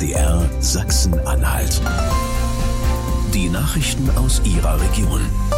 MDR Sachsen-Anhalt. Die Nachrichten aus Ihrer Region.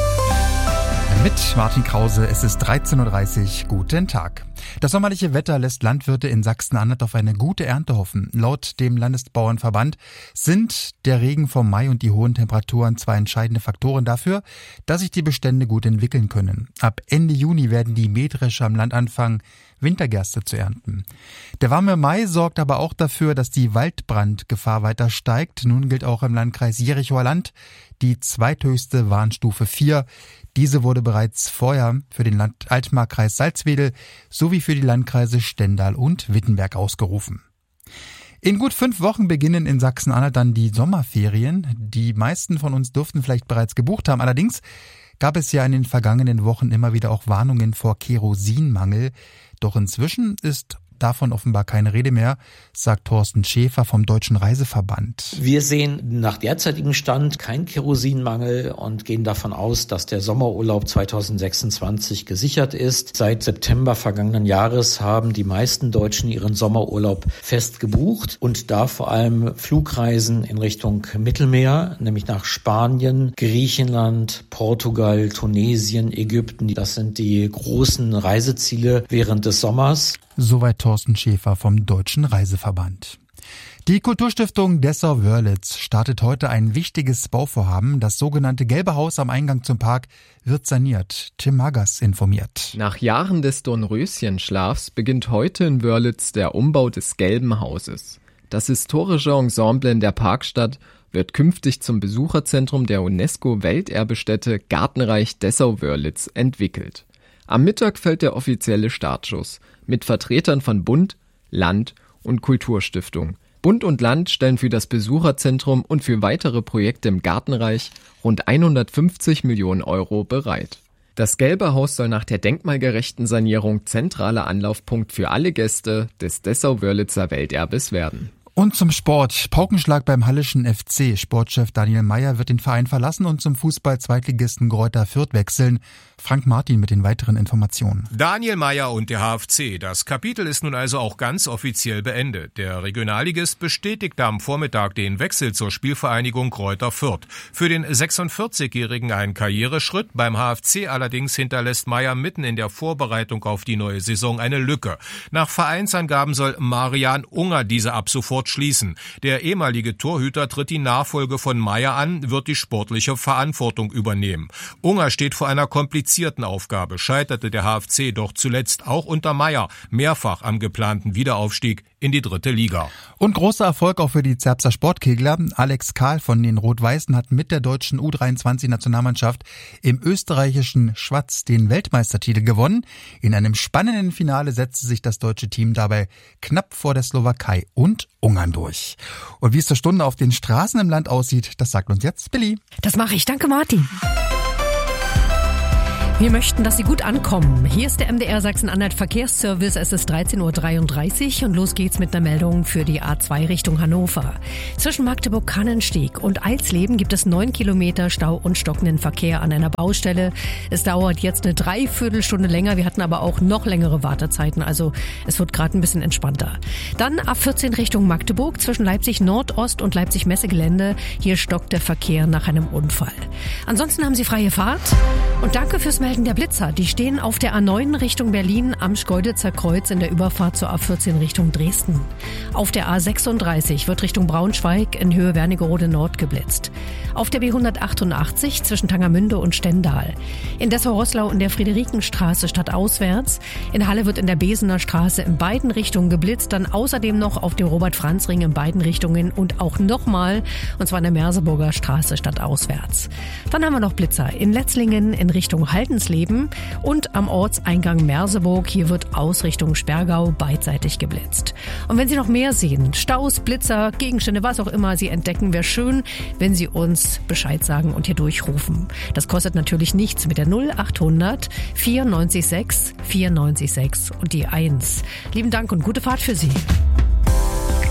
Mit Martin Krause, es ist 13.30 Uhr. Guten Tag. Das sommerliche Wetter lässt Landwirte in Sachsen-Anhalt auf eine gute Ernte hoffen. Laut dem Landesbauernverband sind der Regen vom Mai und die hohen Temperaturen zwei entscheidende Faktoren dafür, dass sich die Bestände gut entwickeln können. Ab Ende Juni werden die Mähdrescher am Land anfangen, Wintergerste zu ernten. Der warme Mai sorgt aber auch dafür, dass die Waldbrandgefahr weiter steigt. Nun gilt auch im Landkreis Jerichower Land die zweithöchste Warnstufe 4. Diese wurde bereits vorher für den Altmarkkreis Salzwedel sowie für die Landkreise Stendal und Wittenberg ausgerufen. In gut 5 Wochen beginnen in Sachsen-Anhalt dann die Sommerferien. Die meisten von uns dürften vielleicht bereits gebucht haben. Allerdings gab es ja in den vergangenen Wochen immer wieder auch Warnungen vor Kerosinmangel. Doch inzwischen ist davon offenbar keine Rede mehr, sagt Thorsten Schäfer vom Deutschen Reiseverband. Wir sehen nach derzeitigem Stand keinen Kerosinmangel und gehen davon aus, dass der Sommerurlaub 2026 gesichert ist. Seit September vergangenen Jahres haben die meisten Deutschen ihren Sommerurlaub fest gebucht und da vor allem Flugreisen in Richtung Mittelmeer, nämlich nach Spanien, Griechenland, Portugal, Tunesien, Ägypten. Das sind die großen Reiseziele während des Sommers. Soweit Thorsten Schäfer vom Deutschen Reiseverband. Die Kulturstiftung Dessau-Wörlitz startet heute ein wichtiges Bauvorhaben. Das sogenannte Gelbe Haus am Eingang zum Park wird saniert. Tim Maggers informiert. Nach Jahren des Dornröschenschlafs beginnt heute in Wörlitz der Umbau des Gelben Hauses. Das historische Ensemble in der Parkstadt wird künftig zum Besucherzentrum der UNESCO-Welterbestätte Gartenreich Dessau-Wörlitz entwickelt. Am Mittag fällt der offizielle Startschuss mit Vertretern von Bund, Land und Kulturstiftung. Bund und Land stellen für das Besucherzentrum und für weitere Projekte im Gartenreich rund 150 Millionen Euro bereit. Das Gelbe Haus soll nach der denkmalgerechten Sanierung zentraler Anlaufpunkt für alle Gäste des Dessau-Wörlitzer Welterbes werden. Und zum Sport. Paukenschlag beim Halleschen FC. Sportchef Daniel Meyer wird den Verein verlassen und zum Fußball-Zweitligisten Greuther Fürth wechseln. Frank Martin mit den weiteren Informationen. Daniel Meyer und der HFC. Das Kapitel ist nun also auch ganz offiziell beendet. Der Regionalligist bestätigte am Vormittag den Wechsel zur Spielvereinigung Greuther Fürth. Für den 46-Jährigen ein Karriereschritt. Beim HFC allerdings hinterlässt Meyer mitten in der Vorbereitung auf die neue Saison eine Lücke. Nach Vereinsangaben soll Marian Unger diese ab sofort schließen. Der ehemalige Torhüter tritt die Nachfolge von Meyer an, wird die sportliche Verantwortung übernehmen. Unger steht vor einer komplizierten Aufgabe, scheiterte der HFC doch zuletzt auch unter Meyer mehrfach am geplanten Wiederaufstieg in die 3. Liga. Und großer Erfolg auch für die Zerbster Sportkegler. Alex Kahl von den Rot-Weißen hat mit der deutschen U23-Nationalmannschaft im österreichischen Schwaz den Weltmeistertitel gewonnen. In einem spannenden Finale setzte sich das deutsche Team dabei knapp vor der Slowakei und Ungarn durch. Und wie es zur Stunde auf den Straßen im Land aussieht, das sagt uns jetzt Billy. Das mache ich. Danke, Martin. Wir möchten, dass Sie gut ankommen. Hier ist der MDR Sachsen-Anhalt Verkehrsservice. Es ist 13.33 Uhr und los geht's mit einer Meldung für die A2 Richtung Hannover. Zwischen Magdeburg-Kannensteg und Eilsleben gibt es 9 Kilometer Stau und stockenden Verkehr an einer Baustelle. Es dauert jetzt eine Dreiviertelstunde länger. Wir hatten aber auch noch längere Wartezeiten, also es wird gerade ein bisschen entspannter. Dann A14 Richtung Magdeburg zwischen Leipzig-Nordost und Leipzig-Messegelände. Hier stockt der Verkehr nach einem Unfall. Ansonsten haben Sie freie Fahrt und danke fürs Melden der Blitzer. Die stehen auf der A9 Richtung Berlin am Schkeuditzer Kreuz in der Überfahrt zur A14 Richtung Dresden. Auf der A36 wird Richtung Braunschweig in Höhe Wernigerode Nord geblitzt. Auf der B188 zwischen Tangermünde und Stendal. In Dessau-Roßlau in der Friederikenstraße stadtauswärts. In Halle wird in der Besener Straße in beiden Richtungen geblitzt. Dann außerdem noch auf dem Robert-Franz-Ring in beiden Richtungen und auch nochmal, und zwar in der Merseburger Straße stadtauswärts. Dann haben wir noch Blitzer in Letzlingen in Richtung Haldensleben und am Ortseingang Merseburg. Hier wird aus Richtung Sperrgau beidseitig geblitzt. Und wenn Sie noch mehr sehen, Staus, Blitzer, Gegenstände, was auch immer Sie entdecken, wäre schön, wenn Sie uns Bescheid sagen und hier durchrufen. Das kostet natürlich nichts mit der 0800 94 6 und die 1. Lieben Dank und gute Fahrt für Sie.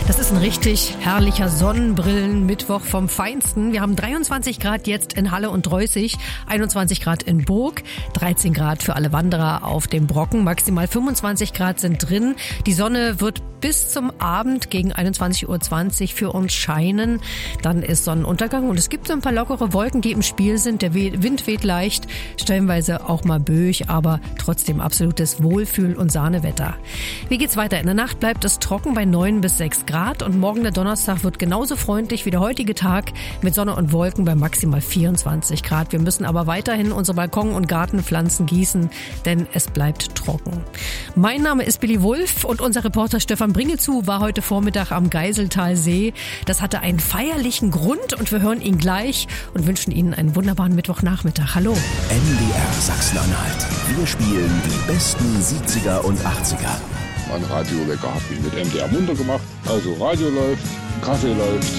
Das ist ein richtig herrlicher Sonnenbrillen-Mittwoch vom Feinsten. Wir haben 23 Grad jetzt in Halle und Dreußig, 21 Grad in Burg, 13 Grad für alle Wanderer auf dem Brocken, maximal 25 Grad sind drin. Die Sonne wird bis zum Abend gegen 21:20 Uhr für uns scheinen. Dann ist Sonnenuntergang und es gibt so ein paar lockere Wolken, die im Spiel sind. Der Wind weht leicht, stellenweise auch mal böig, aber trotzdem absolutes Wohlfühl- und Sahnewetter. Wie geht's weiter? In der Nacht bleibt es trocken bei 9 bis 6 Grad und morgen der Donnerstag wird genauso freundlich wie der heutige Tag mit Sonne und Wolken bei maximal 24 Grad. Wir müssen aber weiterhin unsere Balkon- und Gartenpflanzen gießen, denn es bleibt trocken. Mein Name ist Billy Wulff und unser Reporter Stefan Bringezu war heute Vormittag am Geiseltalsee. Das hatte einen feierlichen Grund und wir hören ihn gleich und wünschen Ihnen einen wunderbaren Mittwochnachmittag. Hallo. MDR Sachsen-Anhalt. Wir spielen die besten 70er und 80er. Mein Radiowecker habe ich mit MDR munter gemacht. Also Radio läuft, Kaffee läuft.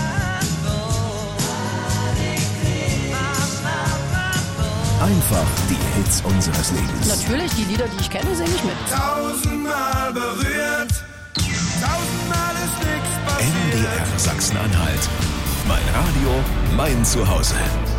Einfach die Hits unseres Lebens. Natürlich, die Lieder, die ich kenne, singe ich mit. 1000-mal berührt, 1000-mal ist nichts passiert. MDR Sachsen-Anhalt. Mein Radio, mein Zuhause.